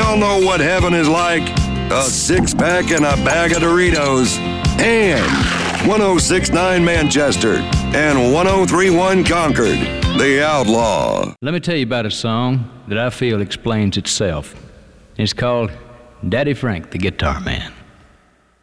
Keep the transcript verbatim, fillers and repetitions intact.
all know what heaven is like. A six-pack and a bag of Doritos. And one oh six point nine Manchester and one oh three point one Concord. The Outlaw. Let me tell you about a song that I feel explains itself. It's called Daddy Frank, the Guitar Man.